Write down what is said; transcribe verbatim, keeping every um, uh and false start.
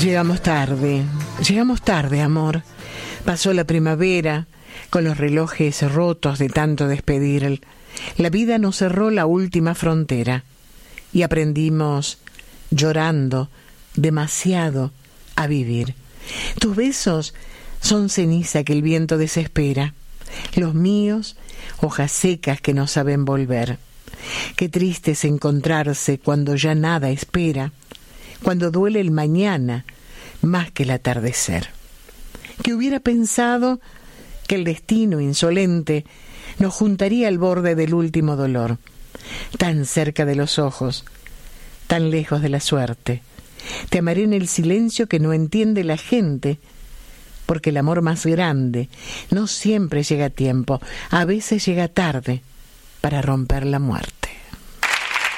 Llegamos tarde, llegamos tarde, amor. Pasó la primavera, con los relojes rotos de tanto despedir. La vida nos cerró la última frontera y aprendimos, llorando, demasiado a vivir. Tus besos son ceniza que el viento desespera. Los míos, hojas secas que no saben volver. Qué triste es encontrarse cuando ya nada espera, cuando duele el mañana más que el atardecer. Que hubiera pensado que el destino insolente nos juntaría al borde del último dolor, tan cerca de los ojos, tan lejos de la suerte. Te amaré en el silencio que no entiende la gente, porque el amor más grande no siempre llega a tiempo, a veces llega tarde para romper la muerte.